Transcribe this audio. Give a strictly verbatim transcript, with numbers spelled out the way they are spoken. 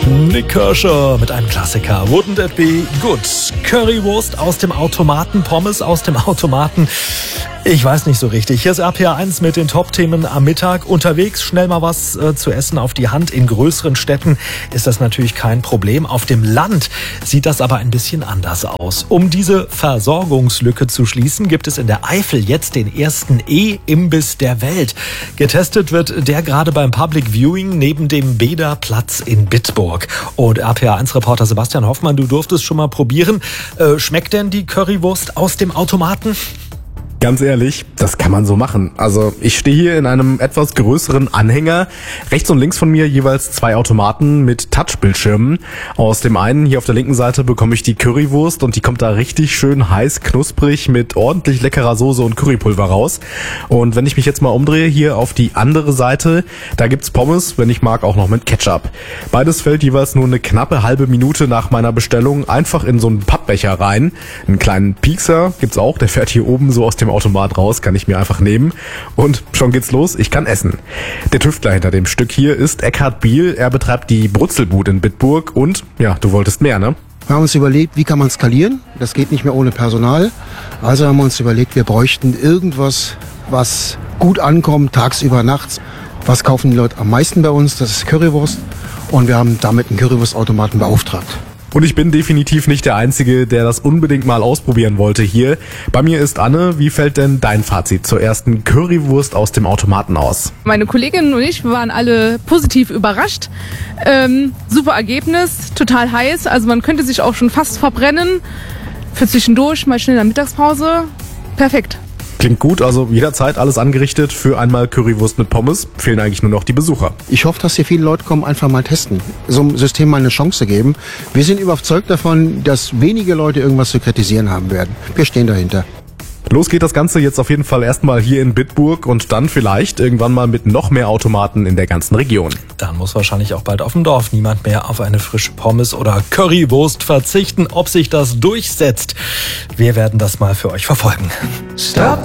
Nik Kershaw mit einem Klassiker. Wouldn't it be good? Currywurst aus dem Automaten, Pommes aus dem Automaten. Ich weiß nicht so richtig. Hier ist R P R eins mit den Top-Themen am Mittag. Unterwegs schnell mal was äh, zu essen auf die Hand. In größeren Städten ist das natürlich kein Problem. Auf dem Land sieht das aber ein bisschen anders aus. Um diese Versorgungslücke zu schließen, gibt es in der Eifel jetzt den ersten E-Imbiss der Welt. Getestet wird der gerade beim Public Viewing neben dem Beda-Platz in Bitburg. Und R P R eins-Reporter Sebastian Hoffmann, du durftest schon mal probieren. Äh, schmeckt denn die Currywurst aus dem Automaten? Ganz ehrlich, das kann man so machen. Also ich stehe hier in einem etwas größeren Anhänger. Rechts und links von mir jeweils zwei Automaten mit Touchbildschirmen. Aus dem einen hier auf der linken Seite bekomme ich die Currywurst und die kommt da richtig schön heiß, knusprig mit ordentlich leckerer Soße und Currypulver raus. Und wenn ich mich jetzt mal umdrehe hier auf die andere Seite, da gibt's Pommes, wenn ich mag, auch noch mit Ketchup. Beides fällt jeweils nur eine knappe halbe Minute nach meiner Bestellung einfach in so einen Pappbecher rein. Einen kleinen Piekser gibt's auch, der fährt hier oben so aus dem Automat raus, kann ich mir einfach nehmen und schon geht's los, ich kann essen. Der Tüftler hinter dem Stück hier ist Eckhard Biel, er betreibt die Brutzelbude in Bitburg und ja, du wolltest mehr, ne? Wir haben uns überlegt, wie kann man skalieren, das geht nicht mehr ohne Personal, also haben wir uns überlegt, wir bräuchten irgendwas, was gut ankommt, tagsüber, nachts. Was kaufen die Leute am meisten bei uns, das ist Currywurst und wir haben damit einen Currywurstautomaten beauftragt. Und ich bin definitiv nicht der Einzige, der das unbedingt mal ausprobieren wollte hier. Bei mir ist Anne. Wie fällt denn dein Fazit zur ersten Currywurst aus dem Automaten aus? Meine Kolleginnen und ich waren alle positiv überrascht. Ähm, super Ergebnis, total heiß. Also man könnte sich auch schon fast verbrennen. Für zwischendurch, mal schnell in der Mittagspause. Perfekt. Klingt gut, also jederzeit alles angerichtet für einmal Currywurst mit Pommes. Fehlen eigentlich nur noch die Besucher. Ich hoffe, dass hier viele Leute kommen, einfach mal testen. So einem System mal eine Chance geben. Wir sind überzeugt davon, dass wenige Leute irgendwas zu kritisieren haben werden. Wir stehen dahinter. Los geht das Ganze jetzt auf jeden Fall erstmal hier in Bitburg und dann vielleicht irgendwann mal mit noch mehr Automaten in der ganzen Region. Dann muss wahrscheinlich auch bald auf dem Dorf niemand mehr auf eine frische Pommes oder Currywurst verzichten. Ob sich das durchsetzt, wir werden das mal für euch verfolgen. Stop